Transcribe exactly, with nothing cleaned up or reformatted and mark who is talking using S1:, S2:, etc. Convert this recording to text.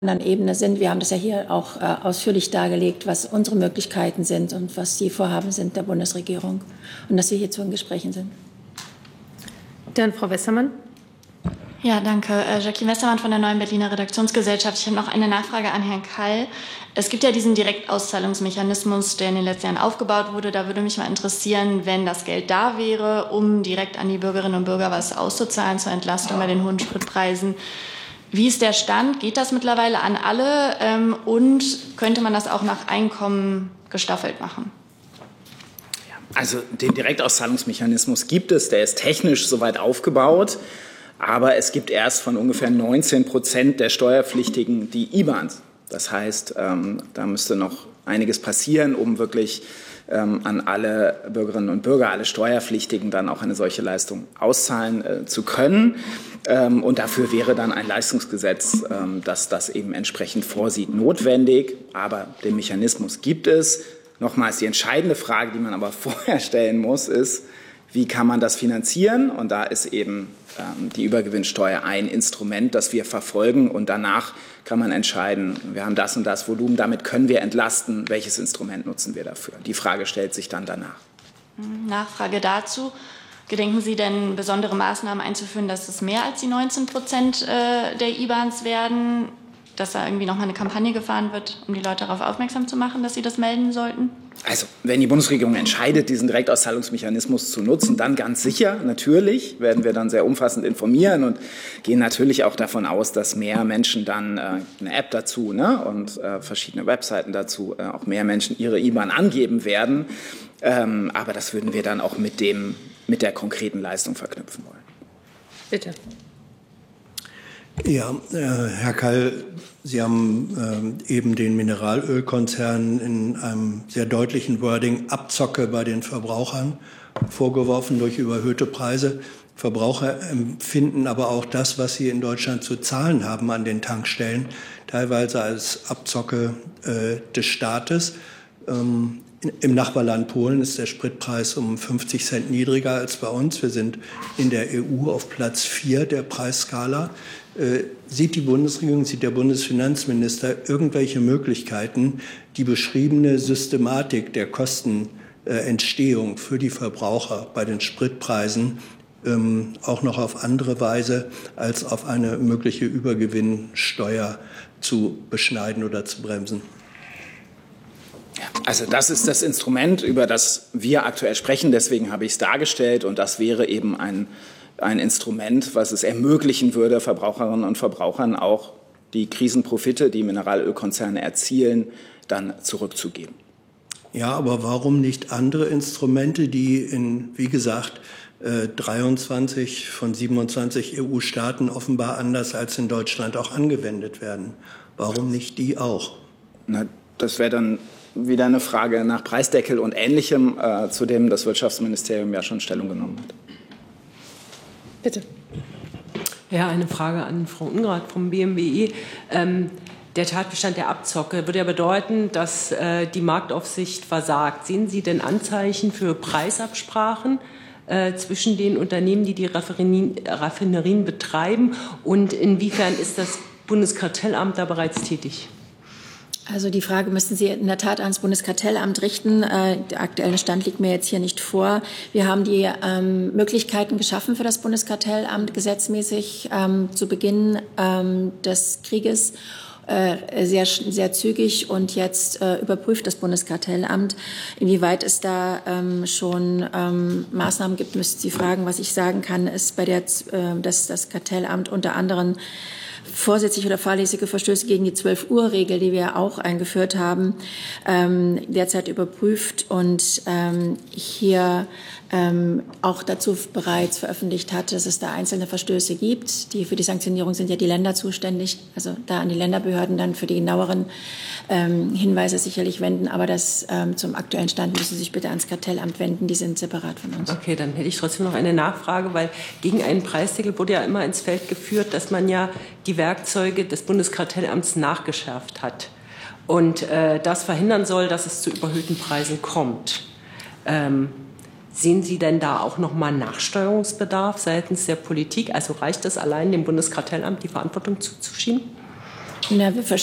S1: anderen Ebene sind. Wir haben das ja hier auch äh, ausführlich dargelegt, was unsere Möglichkeiten sind und was die Vorhaben sind der Bundesregierung und dass wir hierzu in Gesprächen sind.
S2: Dann Frau Westermann.
S3: Ja, danke. Jacqueline Westermann von der Neuen Berliner Redaktionsgesellschaft. Ich habe noch eine Nachfrage an Herrn Kall. Es gibt ja diesen Direktauszahlungsmechanismus, der in den letzten Jahren aufgebaut wurde. Da würde mich mal interessieren, wenn das Geld da wäre, um direkt an die Bürgerinnen und Bürger was auszuzahlen zur Entlastung bei den hohen Spritpreisen. Wie ist der Stand? Geht das mittlerweile an alle? Ähm, und könnte man das auch nach Einkommen gestaffelt machen?
S4: Also den Direktauszahlungsmechanismus gibt es. Der ist technisch soweit aufgebaut. Aber es gibt erst von ungefähr neunzehn Prozent der Steuerpflichtigen die I B A Ns. Das heißt, ähm, da müsste noch einiges passieren, um wirklich ähm, an alle Bürgerinnen und Bürger, alle Steuerpflichtigen dann auch eine solche Leistung auszahlen äh, zu können. Ähm, und dafür wäre dann ein Leistungsgesetz, ähm, das das eben entsprechend vorsieht, notwendig. Aber den Mechanismus gibt es. Nochmals, die entscheidende Frage, die man aber vorher stellen muss, ist, wie kann man das finanzieren? Und da ist eben ähm, die Übergewinnsteuer ein Instrument, das wir verfolgen. Und danach kann man entscheiden, wir haben das und das Volumen, damit können wir entlasten. Welches Instrument nutzen wir dafür? Die Frage stellt sich dann danach.
S3: Nachfrage dazu. Gedenken Sie denn, besondere Maßnahmen einzuführen, dass es mehr als die neunzehn Prozent der I B A Ns werden? Dass da irgendwie noch mal eine Kampagne gefahren wird, um die Leute darauf aufmerksam zu machen, dass sie das melden sollten?
S4: Also, wenn die Bundesregierung entscheidet, diesen Direktauszahlungsmechanismus zu nutzen, dann ganz sicher, natürlich, werden wir dann sehr umfassend informieren und gehen natürlich auch davon aus, dass mehr Menschen dann äh, eine App dazu ne, und äh, verschiedene Webseiten dazu, äh, auch mehr Menschen ihre I B A N angeben werden. Ähm, aber das würden wir dann auch mit, dem, mit der konkreten Leistung verknüpfen wollen.
S2: Bitte.
S5: Ja, äh, Herr Kall, Sie haben äh, eben den Mineralölkonzernen in einem sehr deutlichen Wording Abzocke bei den Verbrauchern vorgeworfen durch überhöhte Preise. Verbraucher empfinden aber auch das, was sie in Deutschland zu zahlen haben an den Tankstellen, teilweise als Abzocke äh, des Staates. Ähm, Im Nachbarland Polen ist der Spritpreis um fünfzig Cent niedriger als bei uns. Wir sind in der E U auf Platz vier der Preisskala. Äh, sieht die Bundesregierung, sieht der Bundesfinanzminister irgendwelche Möglichkeiten, die beschriebene Systematik der Kostenentstehung für die Verbraucher bei den Spritpreisen ähm, auch noch auf andere Weise als auf eine mögliche Übergewinnsteuer zu beschneiden oder zu bremsen?
S4: Also das ist das Instrument, über das wir aktuell sprechen. Deswegen habe ich es dargestellt. Und das wäre eben ein, ein Instrument, was es ermöglichen würde, Verbraucherinnen und Verbrauchern auch die Krisenprofite, die Mineralölkonzerne erzielen, dann zurückzugeben.
S5: Ja, aber warum nicht andere Instrumente, die in, wie gesagt, dreiundzwanzig von siebenundzwanzig E U-Staaten offenbar anders als in Deutschland auch angewendet werden? Warum nicht die auch?
S4: Na, das wäre dann wieder eine Frage nach Preisdeckel und Ähnlichem, äh, zu dem das Wirtschaftsministerium ja schon Stellung genommen hat.
S2: Bitte.
S6: Ja, eine Frage an Frau Ungrath vom B M W I. Ähm, der Tatbestand der Abzocke würde ja bedeuten, dass äh, die Marktaufsicht versagt. Sehen Sie denn Anzeichen für Preisabsprachen äh, zwischen den Unternehmen, die die Raffinerien, Raffinerien betreiben? Und inwiefern ist das Bundeskartellamt da bereits tätig?
S1: Also die Frage müssen Sie in der Tat ans Bundeskartellamt richten. Äh, der aktuelle Stand liegt mir jetzt hier nicht vor. Wir haben die ähm, Möglichkeiten geschaffen für das Bundeskartellamt gesetzmäßig ähm, zu Beginn ähm, des Krieges. Äh, sehr, sehr zügig und jetzt äh, überprüft das Bundeskartellamt. Inwieweit es da ähm, schon ähm, Maßnahmen gibt, müssten Sie fragen. Was ich sagen kann, ist, bei der, äh, dass das Kartellamt unter anderem vorsätzliche oder fahrlässige Verstöße gegen die zwölf-Uhr-Regel, die wir auch eingeführt haben, ähm, derzeit überprüft und ähm, hier ähm, auch dazu bereits veröffentlicht hat, dass es da einzelne Verstöße gibt. Die für die Sanktionierung sind ja die Länder zuständig, also da an die Länderbehörden dann für die genaueren ähm, Hinweise sicherlich wenden. Aber das ähm, zum aktuellen Stand müssen Sie sich bitte ans Kartellamt wenden. Die sind separat von uns.
S6: Okay, dann hätte ich trotzdem noch eine Nachfrage, weil gegen einen Preisdeckel wurde ja immer ins Feld geführt, dass man ja die Werkzeuge des Bundeskartellamts nachgeschärft hat und äh, das verhindern soll, dass es zu überhöhten Preisen kommt. Ähm, sehen Sie denn da auch noch mal Nachsteuerungsbedarf seitens der Politik? Also reicht es allein, dem Bundeskartellamt die Verantwortung zuzuschieben?
S1: Na, wir